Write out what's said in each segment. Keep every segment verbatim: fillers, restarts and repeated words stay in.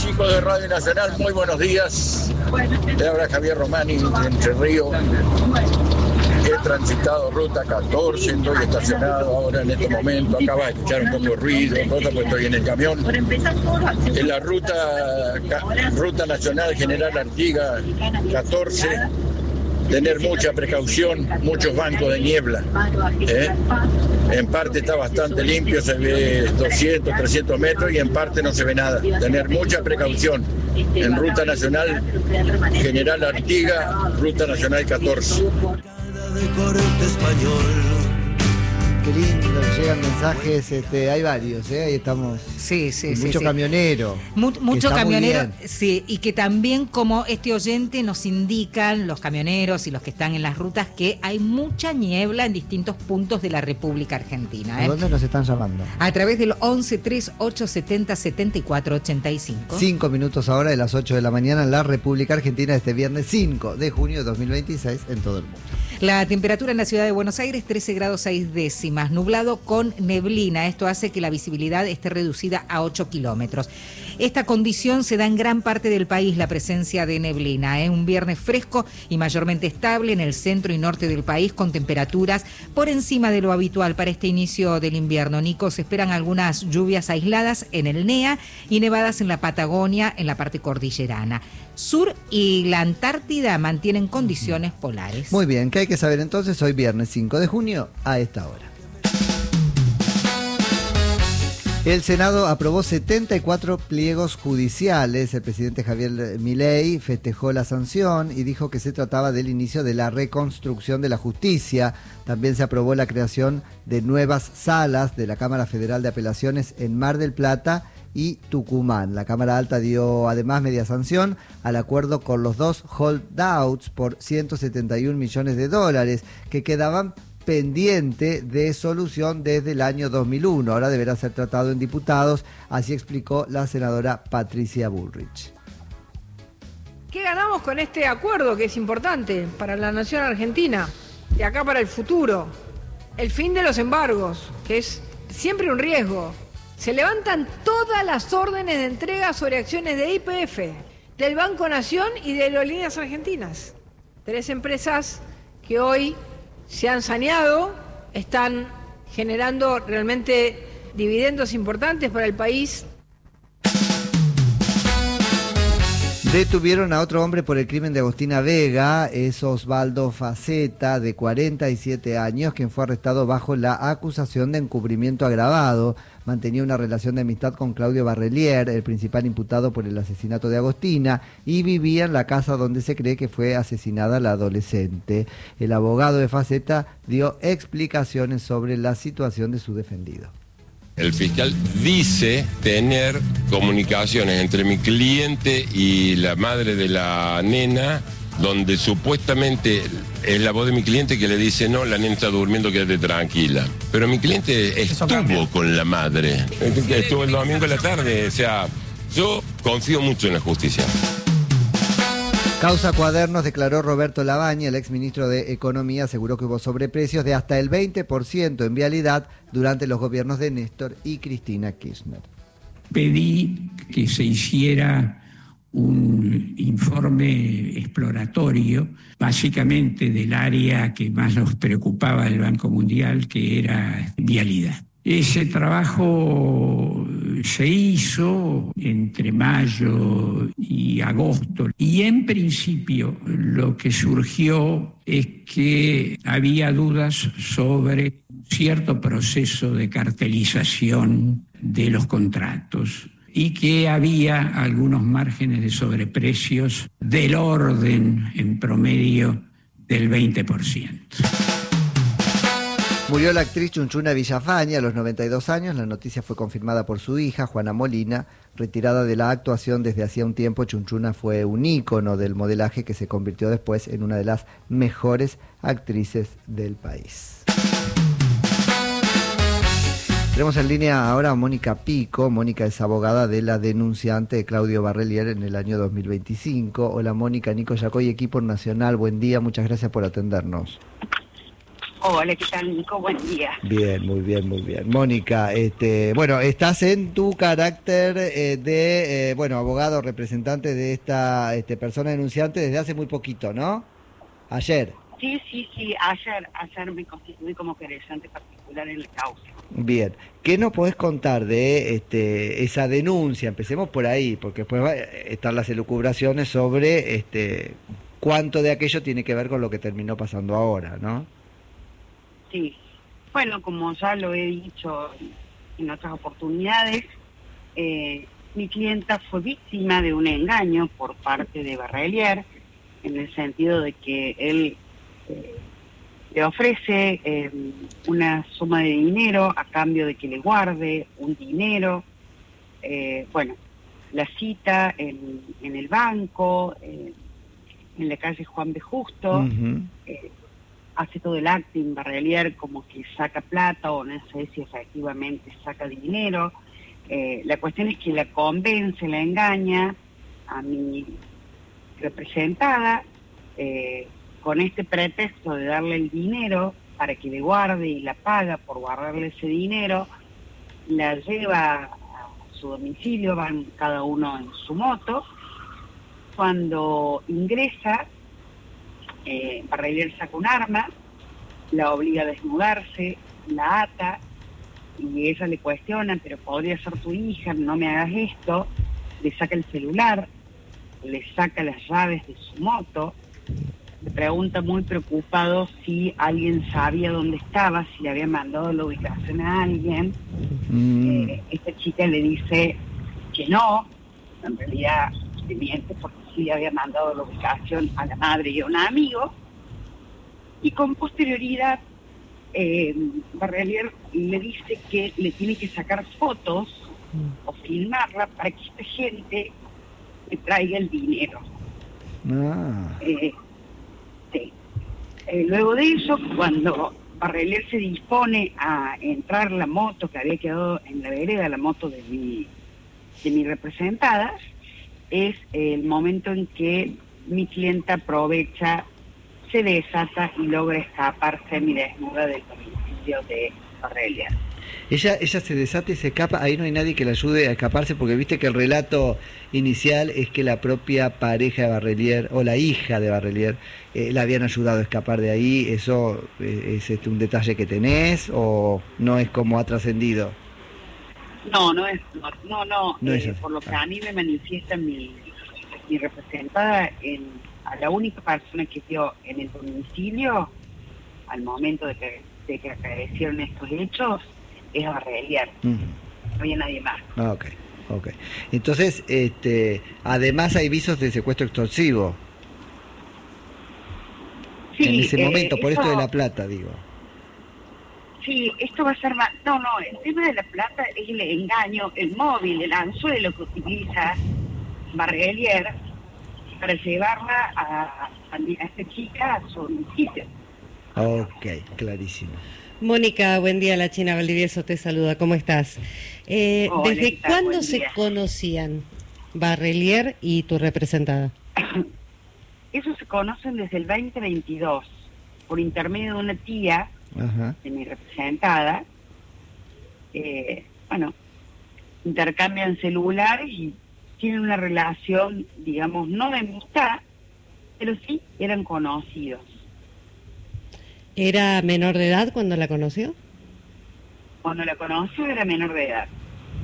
chicos de Radio Nacional, muy buenos días. Te habla Javier Romani de Entre Ríos. He transitado ruta catorce, estoy estacionado ahora en este momento. Acaba de escuchar un poco de ruido, cosa, pues estoy en el camión. En la ruta, ruta Nacional General Artigas catorce, tener mucha precaución, muchos bancos de niebla. ¿eh? En parte está bastante limpio, se ve doscientos, trescientos metros y en parte no se ve nada. Tener mucha precaución. En ruta Nacional General Artigas, ruta Nacional catorce. De corte español. Qué lindo, llegan mensajes, este, hay varios, ¿eh? Ahí estamos. Sí, sí, sí. Mucho sí. camionero. Mu- mucho camionero, sí, y que también, como este oyente, nos indican los camioneros y los que están en las rutas que hay mucha niebla en distintos puntos de la República Argentina. ¿eh? ¿A dónde nos están llamando? A través del once tres ocho setenta setenta y cuatro ochenta y cinco. Cinco minutos ahora de las ocho de la mañana en la República Argentina, este viernes cinco de junio de dos mil veintiséis en todo el mundo. La temperatura en la ciudad de Buenos Aires, trece grados seis décimas, nublado con neblina. Esto hace que la visibilidad esté reducida a ocho kilómetros. Esta condición se da en gran parte del país, la presencia de neblina. Es ¿eh? un viernes fresco y mayormente estable en el centro y norte del país, con temperaturas por encima de lo habitual para este inicio del invierno. Nico, se esperan algunas lluvias aisladas en el N E A y nevadas en la Patagonia, en la parte cordillerana. Sur y la Antártida mantienen condiciones polares. Muy bien, ¿qué hay que saber entonces hoy viernes cinco de junio a esta hora? El Senado aprobó setenta y cuatro pliegos judiciales. El presidente Javier Milei festejó la sanción y dijo que se trataba del inicio de la reconstrucción de la justicia. También se aprobó la creación de nuevas salas de la Cámara Federal de Apelaciones en Mar del Plata y Tucumán. La Cámara Alta dio además media sanción al acuerdo con los dos holdouts por ciento setenta y un millones de dólares que quedaban pendiente de solución desde el año dos mil uno. Ahora deberá ser tratado en diputados, así explicó la senadora Patricia Bullrich. ¿Qué ganamos con este acuerdo que es importante para la nación argentina? De acá para el futuro. El fin de los embargos, que es siempre un riesgo. Se levantan todas las órdenes de entrega sobre acciones de Y P F, del Banco Nación y de Aerolíneas Argentinas. Tres empresas que hoy se han saneado, están generando realmente dividendos importantes para el país. Detuvieron a otro hombre por el crimen de Agostina Vega. Es Osvaldo Faceta, de cuarenta y siete años, quien fue arrestado bajo la acusación de encubrimiento agravado. Mantenía una relación de amistad con Claudio Barrelier, el principal imputado por el asesinato de Agostina, y vivía en la casa donde se cree que fue asesinada la adolescente. El abogado de Faceta dio explicaciones sobre la situación de su defendido. El fiscal dice tener comunicaciones entre mi cliente y la madre de la nena, donde supuestamente es la voz de mi cliente que le dice: no, la nena está durmiendo, quédate tranquila. Pero mi cliente estuvo con la madre, estuvo el domingo en la tarde. O sea, yo confío mucho en la justicia. Causa Cuadernos, declaró Roberto Labaña, el exministro de Economía, aseguró que hubo sobreprecios de hasta el veinte por ciento en vialidad durante los gobiernos de Néstor y Cristina Kirchner. Pedí que se hiciera un informe exploratorio, básicamente del área que más nos preocupaba del Banco Mundial, que era vialidad. Ese trabajo se hizo entre mayo y agosto y en principio lo que surgió es que había dudas sobre cierto proceso de cartelización de los contratos y que había algunos márgenes de sobreprecios del orden en promedio del veinte por ciento. Murió la actriz Chunchuna Villafañe a los noventa y dos años. La noticia fue confirmada por su hija, Juana Molina. Retirada de la actuación desde hacía un tiempo, Chunchuna fue un ícono del modelaje que se convirtió después en una de las mejores actrices del país. Tenemos en línea ahora a Mónica Pico. Mónica es abogada de la denunciante de Claudio Barrelier en el año dos mil veinticinco. Hola Mónica, Nico Yacoy, equipo nacional, buen día, muchas gracias por atendernos. Hola, ¿qué tal, Nico? Buen día. Bien, muy bien, muy bien. Mónica, este, bueno, estás en tu carácter eh, de, eh, bueno, abogado representante de esta este, persona denunciante desde hace muy poquito, ¿no? Ayer. Sí, sí, sí, ayer, ayer me constituí como querellante particular en la causa. Bien, ¿qué nos podés contar de este, esa denuncia? Empecemos por ahí, porque después va a estar las elucubraciones sobre este, cuánto de aquello tiene que ver con lo que terminó pasando ahora, ¿no? Sí, bueno, como ya lo he dicho en otras oportunidades, eh, mi clienta fue víctima de un engaño por parte de Barrelier, en el sentido de que él eh, le ofrece eh, una suma de dinero a cambio de que le guarde un dinero, eh, bueno, la cita en, en el banco, eh, en la calle Juan B. Justo, uh-huh. eh, hace todo el acting Barrelier como que saca plata o no sé si efectivamente saca dinero. Eh, la cuestión es que la convence, la engaña a mi representada eh, con este pretexto de darle el dinero para que le guarde y la paga por guardarle ese dinero, la lleva a su domicilio, van cada uno en su moto. Cuando ingresa, Eh, Barrelier saca un arma, la obliga a desnudarse, la ata y ella le cuestiona, pero podría ser tu hija, no me hagas esto. Le saca el celular, le saca las llaves de su moto, le pregunta muy preocupado si alguien sabía dónde estaba, si le había mandado la ubicación a alguien. Mm. Eh, esta chica le dice que no, en realidad le miente porque sí le había mandado la ubicación a la madre y a un amigo, y con posterioridad eh, Barrelier le dice que le tiene que sacar fotos mm. o filmarla para que esta gente le traiga el dinero. Ah. Eh, sí. eh, luego de eso, cuando Barrelier se dispone a entrar la moto que había quedado en la vereda, la moto de mi, de mi representada, es el momento en que mi clienta aprovecha, se desata y logra escapar semidesnuda del domicilio de Barrelier. Ella, ella se desata y se escapa, ahí no hay nadie que la ayude a escaparse, porque viste que el relato inicial es que la propia pareja de Barrelier, o la hija de Barrelier, eh, la habían ayudado a escapar de ahí. ¿Eso eh, es este, un detalle que tenés o no es como ha trascendido? No, no es, no, no, no, no eh, es por lo que a mí me manifiesta mi, mi representada, en, a la única persona que dio en el domicilio, al momento de que, de que aparecieron estos hechos, es Barrelier. Uh-huh. No había nadie más. Ah, ok, ok. Entonces, este, además hay visos de secuestro extorsivo. Sí, en ese eh, momento, por eso, esto de la plata, digo. Sí, esto va a ser más... No, no, el tema de la plata es el engaño, el móvil, el anzuelo que utiliza Barrelier para llevarla a, a, a esta chica a su domicilio. Ok, clarísimo. Mónica, buen día, la China Valdivieso te saluda, ¿cómo estás? Eh, Hola, ¿Desde cuándo se conocían Barrelier y tu representada? Ellos se conocen desde el veinte veintidós, por intermedio de una tía. Ajá. De mi representada. Eh, bueno, intercambian celulares y tienen una relación, digamos, no de amistad, pero sí eran conocidos. ¿Era menor de edad cuando la conoció? Cuando la conoció era menor de edad.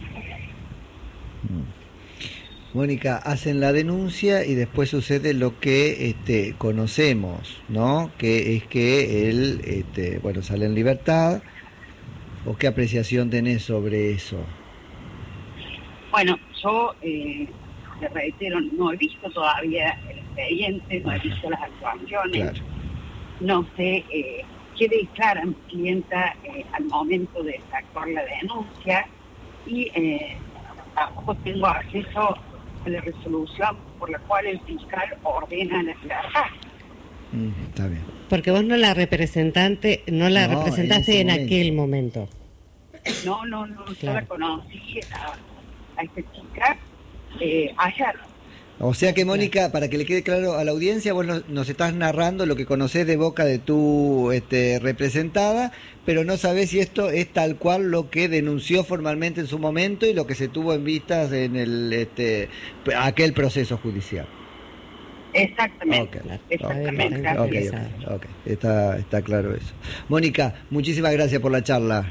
Mónica, hacen la denuncia y después sucede lo que este, conocemos, ¿no? Que es que él, este, bueno, sale en libertad. ¿O qué apreciación tenés sobre eso? Bueno, yo, eh, te reitero, no he visto todavía el expediente, no he visto las actuaciones. Claro. No sé eh, qué declara mi clienta eh, al momento de actuar la denuncia y eh, tampoco tengo acceso a la resolución por la cual el fiscal ordena la libertad. Mm, está bien. Porque vos no la representante, no la no, representaste en, en aquel momento. No, no, no, claro. Yo la conocí a, a esta chica eh, ayer. O sea que, Mónica, para que le quede claro a la audiencia, vos nos, nos estás narrando lo que conocés de boca de tu este, representada, pero no sabés si esto es tal cual lo que denunció formalmente en su momento y lo que se tuvo en vistas en el este aquel proceso judicial. Exactamente. Okay. Exactamente. Okay, okay, okay. Está, está claro eso. Mónica, muchísimas gracias por la charla.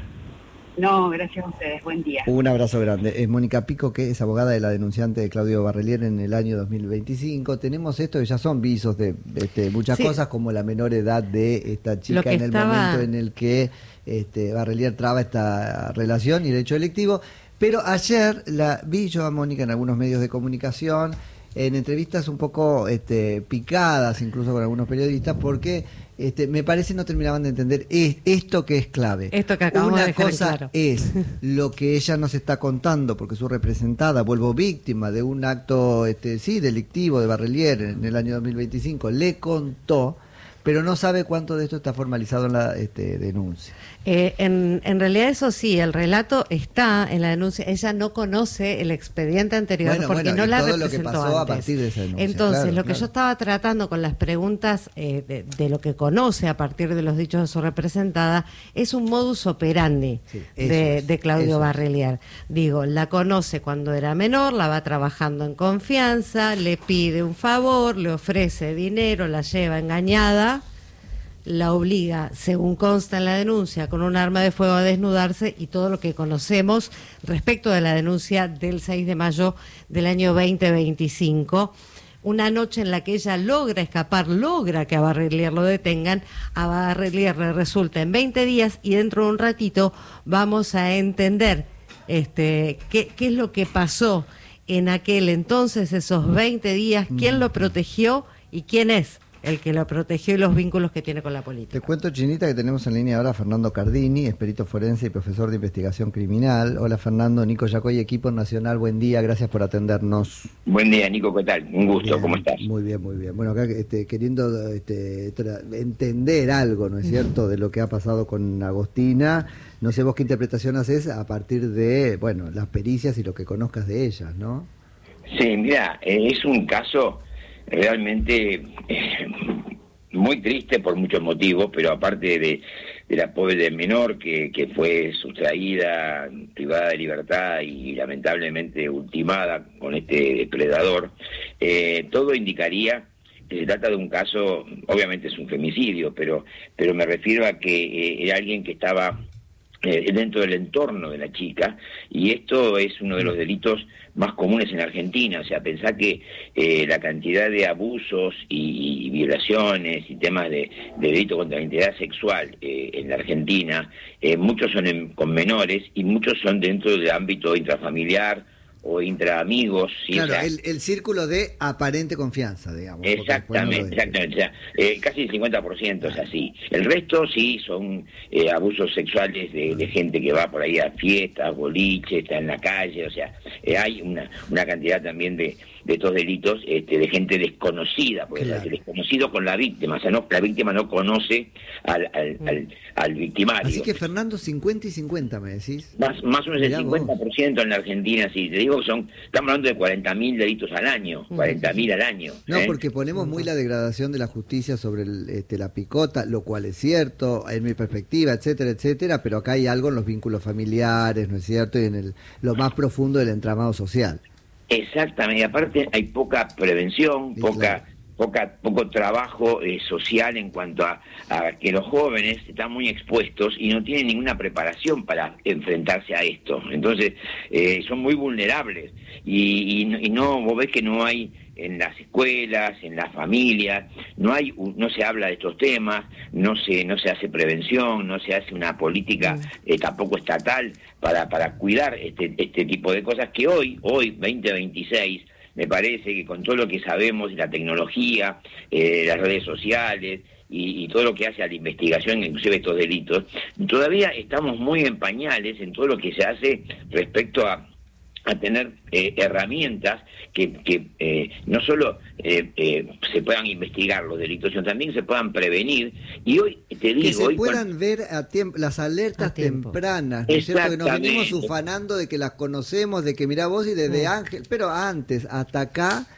No, gracias a ustedes. Buen día. Un abrazo grande. Es Mónica Pico, que es abogada de la denunciante de Claudio Barrelier en el año dos mil veinticinco. Tenemos esto que ya son visos de, de, de muchas sí. cosas, como la menor edad de esta chica en el estaba... momento en el que este, Barrelier traba esta relación y el hecho delictivo. Pero ayer la vi yo a Mónica en algunos medios de comunicación, en entrevistas un poco este, picadas, incluso con algunos periodistas, porque este, me parece no terminaban de entender es, esto que es clave. Esto que acabamos Una de dejar cosa claro. es lo que ella nos está contando, porque su representada, vuelvo víctima de un acto este, sí delictivo de Barrelier en el año dos mil veinticinco, le contó, pero no sabe cuánto de esto está formalizado en la este, denuncia. Eh, en, en realidad eso sí, el relato está en la denuncia. Ella no conoce el expediente anterior bueno, porque bueno, no la todo representó lo que pasó antes. A partir de esa denuncia. Entonces, claro, lo que claro. yo estaba tratando con las preguntas eh, de, de lo que conoce a partir de los dichos de su representada es un modus operandi sí, eso de, es, de Claudio eso. Barrelier. Digo, la conoce cuando era menor, la va trabajando en confianza, le pide un favor, le ofrece dinero, la lleva engañada, la obliga, según consta en la denuncia, con un arma de fuego a desnudarse y todo lo que conocemos respecto de la denuncia del seis de mayo del año veinte veinticinco. Una noche en la que ella logra escapar, logra que a Barrelier lo detengan, a Barrelier le resulta en veinte días y dentro de un ratito vamos a entender este, qué, qué es lo que pasó en aquel entonces, esos veinte días, quién lo protegió y quién es el que lo protegió y los vínculos que tiene con la política. Te cuento, Chinita, que tenemos en línea ahora a Fernando Cardini, es perito forense y profesor de investigación criminal. Hola, Fernando. Nico Yacoy, equipo nacional, buen día, gracias por atendernos. Buen día, Nico, ¿qué tal? Un gusto, bien, ¿cómo estás? Muy bien, muy bien. Bueno, acá este, queriendo este, entender algo, ¿no es cierto?, de lo que ha pasado con Agostina. No sé vos qué interpretación haces a partir de, bueno, las pericias y lo que conozcas de ellas, ¿no? Sí, mira, es un caso realmente eh, muy triste por muchos motivos, pero aparte de, de la pobre del menor que, que fue sustraída, privada de libertad y lamentablemente ultimada con este depredador, eh, todo indicaría que se trata de un caso, obviamente es un femicidio, pero, pero me refiero a que eh, era alguien que estaba Eh, dentro del entorno de la chica, y esto es uno de los delitos más comunes en Argentina. O sea, pensá que eh, la cantidad de abusos y, y violaciones y temas de, de delito contra la integridad sexual eh, en la Argentina, eh, muchos son en, con menores y muchos son dentro del ámbito intrafamiliar o intra amigos. ¿sí? Claro, O sea, el, el círculo de aparente confianza, digamos. Exactamente, no exactamente. O sea, eh, casi el cincuenta por ciento es así. El resto sí son eh, abusos sexuales de, de gente que va por ahí a fiestas, boliches, está en la calle. O sea, eh, hay una, una cantidad también de, de estos delitos este, de gente desconocida, porque claro. el desconocido con la víctima. O sea, no, la víctima no conoce al, al, al, al victimario. Así que, Fernando, cincuenta y cincuenta, me decís. Más, más o menos el cincuenta por ciento en la Argentina, sí. Te digo que son, estamos hablando de cuarenta mil delitos al año, cuarenta mil al año. No, ¿eh? porque ponemos muy la degradación de la justicia sobre el, este, la picota, lo cual es cierto, en mi perspectiva, etcétera, etcétera, pero acá hay algo en los vínculos familiares, ¿no es cierto? Y en el, lo más profundo del entramado social. Exactamente, y aparte hay poca prevención, Sí, poca... claro. Poca, poco trabajo eh, social en cuanto a, a que los jóvenes están muy expuestos y no tienen ninguna preparación para enfrentarse a esto. Entonces, eh, son muy vulnerables y, y, y no, vos ves que no hay en las escuelas, en las familias, no hay, no se habla de estos temas, no se, no se hace prevención, no se hace una política eh, tampoco estatal para, para cuidar este, este tipo de cosas que hoy, hoy, veinte veintiséis, me parece que con todo lo que sabemos de la tecnología, eh, las redes sociales y, y todo lo que hace a la investigación, inclusive estos delitos, todavía estamos muy en pañales en todo lo que se hace respecto a, a tener eh, herramientas que, que eh, no solo eh, eh, se puedan investigar los delitos, sino también se puedan prevenir. Y hoy, te digo... Que se hoy puedan con... ver a tiempo, las alertas tempranas, ¿no es cierto? Que nos venimos ufanando de que las conocemos, de que mirá vos y desde Mm. Ángel, pero antes, hasta acá,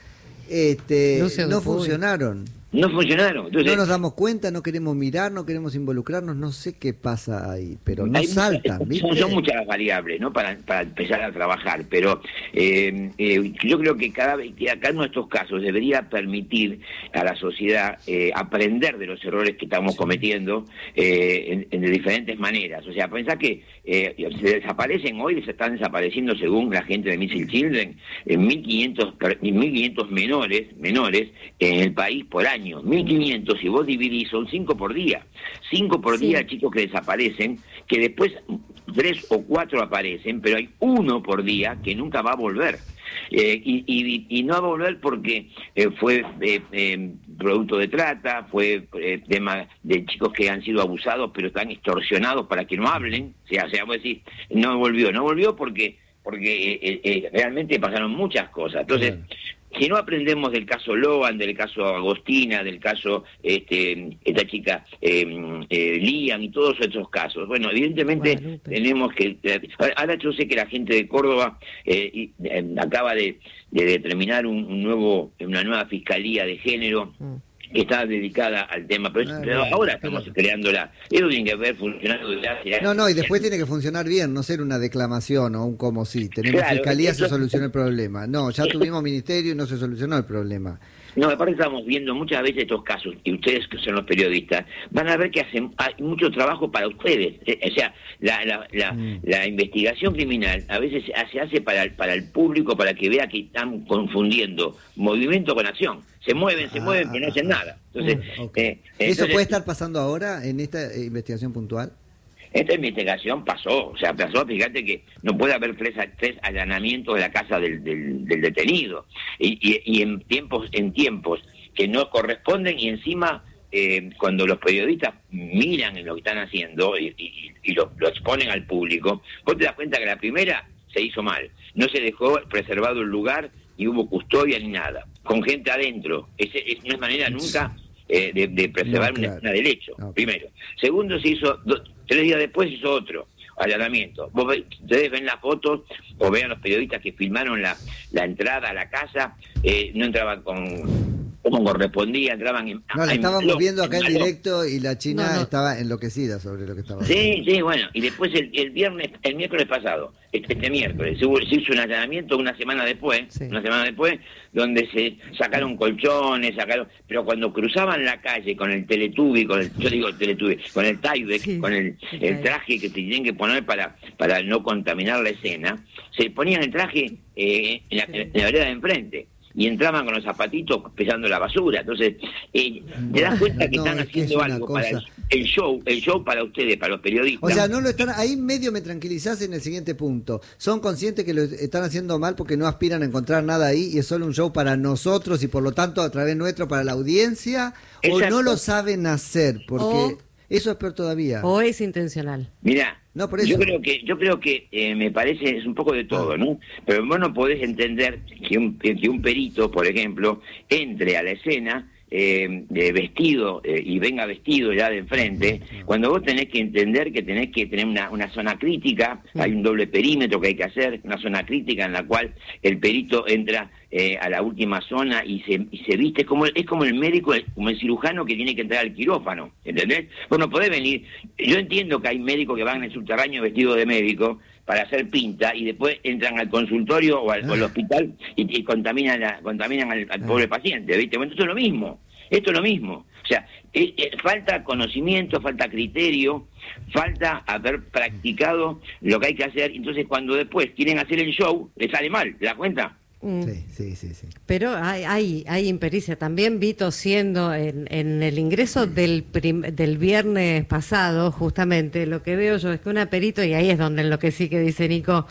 este, Lucio no Dupuy. funcionaron. No funcionaron. Entonces, No nos damos cuenta, no queremos mirar, no queremos involucrarnos, no sé qué pasa ahí, pero no hay saltan, muchas, ¿viste? son, son muchas las variables, ¿no? Para, para empezar a trabajar, pero eh, eh, yo creo que cada vez que cada uno de estos casos debería permitir a la sociedad eh, aprender de los errores que estamos cometiendo eh, en, en de diferentes maneras. O sea, pensá que eh, se desaparecen hoy, se están desapareciendo según la gente de Missing Children, en mil quinientos menores, menores en el país por año. mil quinientos, si vos dividís, son cinco por día. cinco por Sí. día, chicos que desaparecen, que después tres o cuatro aparecen, pero hay uno por día que nunca va a volver. Eh, y, y, y no va a volver porque eh, fue eh, eh, producto de trata, fue eh, tema de chicos que han sido abusados, pero están extorsionados para que no hablen. O sea, o sea, vos decís, no volvió, no volvió porque, porque eh, eh, realmente pasaron muchas cosas. Entonces, claro. Si no aprendemos del caso Loan, del caso Agostina, del caso este, esta chica eh, eh, Lian y todos esos casos, bueno, evidentemente Guadalupe. tenemos que... Ahora yo sé que la gente de Córdoba eh, y, eh, acaba de, de determinar un, un nuevo una nueva fiscalía de género mm. que está dedicada al tema, pero, ah, pero bien, ahora estamos pero... creándola. Eso tiene que haber funcionado desde hace... No, no, y después tiene que funcionar bien, no ser una declamación o un como si. Tenemos Claro, fiscalía, eso... se soluciona el problema. No, ya tuvimos ministerio y no se solucionó el problema. No, aparte estamos viendo muchas veces estos casos, y ustedes que son los periodistas, van a ver que hacen hay mucho trabajo para ustedes. O sea, la, la, la, mm. la investigación criminal a veces se hace, hace para, el, para el público, para que vea que están confundiendo movimiento con acción. Se mueven, ah, se mueven, pero no hacen nada. Entonces, okay. eh, ¿Eso entonces, puede estar pasando ahora en esta eh, investigación puntual? Esta investigación pasó, o sea, pasó, fíjate que no puede haber tres, tres allanamientos de la casa del, del, del detenido, y, y, y en tiempos en tiempos que no corresponden, y encima eh, cuando los periodistas miran en lo que están haciendo y, y, y lo, lo exponen al público, vos te das cuenta que la primera se hizo mal, no se dejó preservado el lugar, ni hubo custodia ni nada, con gente adentro, Ese, es, no es manera nunca eh, de, de preservar no, claro. una escena del hecho, no. primero. Segundo, se hizo... Do, Tres días después hizo otro allanamiento. Vos ve, ustedes ven las fotos o vean los periodistas que filmaron la, la entrada a la casa, eh, no entraban con como correspondía, entraban en... No, la estábamos viendo acá en algo. directo y la china no, no. estaba enloquecida sobre lo que estaba Sí, haciendo. sí, bueno, y después el, el viernes, el miércoles pasado, este, este miércoles, se, se hizo un allanamiento una semana después, sí. una semana después, donde se sacaron colchones, sacaron... Pero cuando cruzaban la calle con el Teletubby, con el, yo digo el Teletubby, con el Tyvek, sí, con el, el traje que te tienen que poner para, para no contaminar la escena, se ponían el traje eh, en, la, sí. en la vereda de enfrente. Y entraban con los zapatitos pesando la basura. Entonces, eh, te das cuenta que no, están haciendo que algo cosa... para el, el show, el show para ustedes, para los periodistas. O sea, no lo están, ahí medio me tranquilizás en el siguiente punto. Son conscientes que lo están haciendo mal porque no aspiran a encontrar nada ahí y es solo un show para nosotros y por lo tanto a través nuestro para la audiencia. Exacto. O no lo saben hacer porque o, eso es peor todavía. O es intencional. Mirá. No, por eso. Yo creo que, yo creo que eh, me parece, es un poco de todo, ¿no? Pero vos no podés entender que un, que un perito, por ejemplo, entre a la escena eh, de vestido eh, y venga vestido ya de enfrente, cuando vos tenés que entender que tenés que tener una, una zona crítica, hay un doble perímetro que hay que hacer, una zona crítica en la cual el perito entra eh, a la última zona y se, y se viste, como es como el médico, como el cirujano que tiene que entrar al quirófano, ¿entendés? Vos no podés venir, yo entiendo que hay médicos que van en el subterráneo vestidos de médico para hacer pinta y después entran al consultorio o al, o al hospital y, y contaminan, la, contaminan al, al pobre paciente, ¿viste? Bueno, esto es lo mismo, esto es lo mismo. O sea, eh, eh, falta conocimiento, falta criterio, falta haber practicado lo que hay que hacer. Entonces, cuando después quieren hacer el show, les sale mal, ¿te das cuenta? Mm. Sí, sí, sí, sí. Pero hay, hay, hay impericia. También vi tosiendo en, en el ingreso del, prim, del viernes pasado, justamente, lo que veo yo es que una perito, y ahí es donde enloquecí, que dice Nico,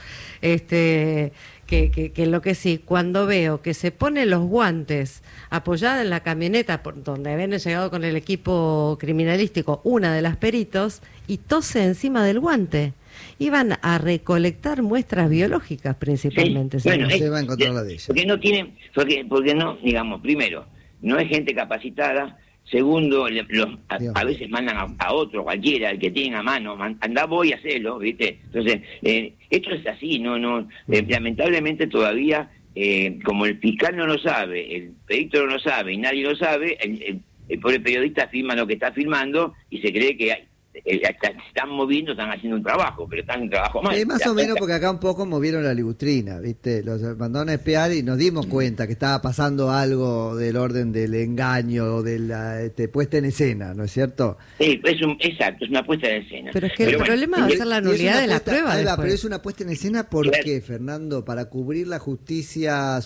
este... Que, que, que lo que sí, cuando veo que se pone los guantes apoyada en la camioneta por donde habían llegado con el equipo criminalístico, una de las peritos, y tose encima del guante. Iban a recolectar muestras biológicas principalmente. Sí, bueno, no es, se va a encontrar la de ella. Porque no tienen, porque, porque no, digamos, primero, no es gente capacitada. Segundo, le, los, a, a veces mandan a, a otro, cualquiera, el que tienen a mano, man, andá voy a hacerlo, ¿viste? Entonces, eh, esto es así, no, no, eh, lamentablemente todavía eh, como el fiscal no lo sabe, el perito no lo sabe y nadie lo sabe, el, el, el pobre periodista firma lo que está firmando y se cree que hay, eh, se están moviendo, están haciendo un trabajo, pero están en un trabajo mal. Eh, más o menos porque acá un poco movieron la ligustrina, ¿viste? Los mandaron a espiar y nos dimos cuenta que estaba pasando algo del orden del engaño o de la este, puesta en escena, ¿no es cierto? Sí, es un, exacto, es una puesta en escena. Pero es que pero el bueno, problema va a ser la nulidad de la prueba. Ahí va, después. pero es una puesta en escena, ¿por Claro. qué, Fernando? Para cubrir la justicia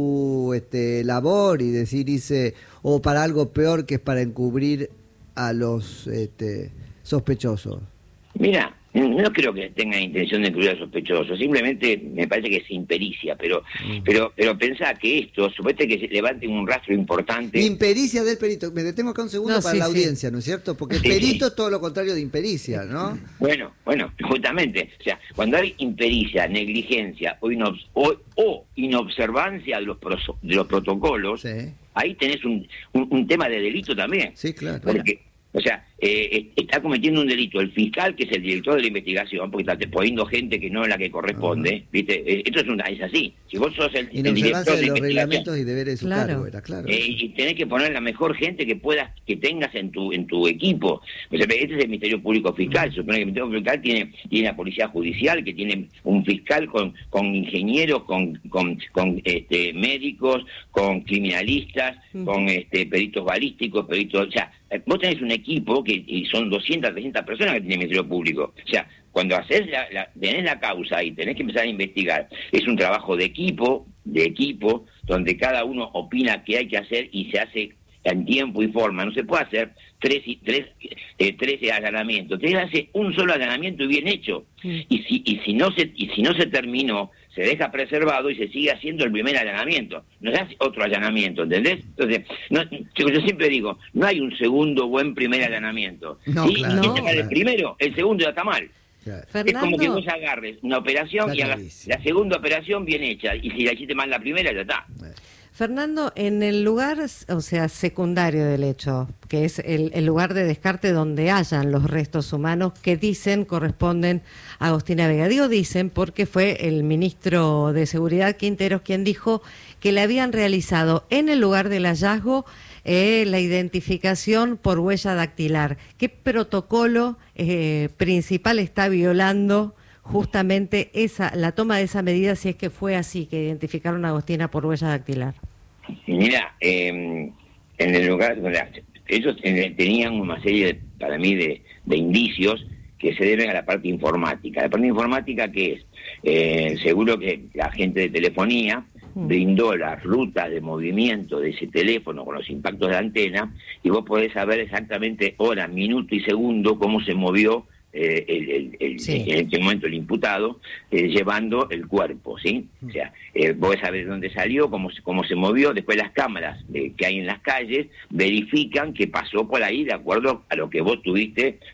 su este, labor y decir, hice, o para algo peor que es para encubrir a los este, sospechosos. Mira, no creo que tengan intención de incluir a sospechosos, simplemente me parece que es impericia, pero mm. pero pero pensá que esto, suponete que se levanten un rastro importante. Impericia del perito, me detengo acá un segundo No, para sí, la sí. audiencia, ¿no es cierto? Porque el Sí, perito sí. es todo lo contrario de impericia, ¿no? Bueno, bueno, justamente, o sea, cuando hay impericia, negligencia o, inob- o, o inobservancia de los, pros- de los protocolos, Sí. ahí tenés un, un, un tema de delito también. Sí, claro. Porque, o sea, eh, está cometiendo un delito el fiscal, que es el director de la investigación, porque está poniendo gente que no es la que corresponde, uh-huh. ¿viste? Eh, esto es, una, es así. Si vos sos el, el director de de los la reglamentos y deberes de su Claro. cargo, era claro. Eh, y tenés que poner la mejor gente que puedas, que tengas en tu en tu equipo. O sea, este es el Ministerio Público Fiscal. Se supone que el Ministerio Público Fiscal tiene, tiene la Policía Judicial, que tiene un fiscal con, con ingenieros, con, con, con este, médicos, con criminalistas, uh-huh. con este, peritos balísticos, peritos... O sea, vos tenés un equipo que y son doscientas, trescientas personas que tiene el Ministerio Público. O sea, cuando haces la, la, tenés la causa y tenés que empezar a investigar, es un trabajo de equipo, de equipo, donde cada uno opina qué hay que hacer y se hace en tiempo y forma. No se puede hacer tres y tres, eh, trece allanamientos. Se hace un solo allanamiento y bien hecho. Mm. Y si y si no se y si no se terminó, se deja preservado y se sigue haciendo el primer allanamiento. No se hace otro allanamiento, ¿entendés? Entonces, no, yo, yo siempre digo, no hay un segundo buen primer allanamiento. No, ¿sí? claro, Si no, está mal claro. el primero, el segundo ya está mal. Claro. Es como que vos agarres una operación y hagas la segunda operación bien hecha, y si la hiciste mal la primera, ya está. Fernando, en el lugar, o sea, secundario del hecho, que es el, el lugar de descarte donde hayan los restos humanos que dicen corresponden a Agostina Vega. Digo dicen porque fue el ministro de Seguridad, Quinteros, quien dijo que le habían realizado en el lugar del hallazgo eh, la identificación por huella dactilar. ¿Qué protocolo eh, principal está violando justamente esa la toma de esa medida, si es que fue así, que identificaron a Agostina por huella dactilar? Mira, eh, en el lugar, ellos tenían una serie, de, para mí, de, de indicios que se deben a la parte informática. La parte informática, que es, eh, seguro que la gente de telefonía brindó las rutas de movimiento de ese teléfono con los impactos de antena, y vos podés saber exactamente hora, minuto y segundo cómo se movió Eh, el, el, el, sí. en este momento el imputado, eh, llevando el cuerpo, ¿sí? O sea, eh, vos sabés dónde salió, cómo, cómo se movió. Después las cámaras eh, que hay en las calles verifican que pasó por ahí de acuerdo a lo que vos tuviste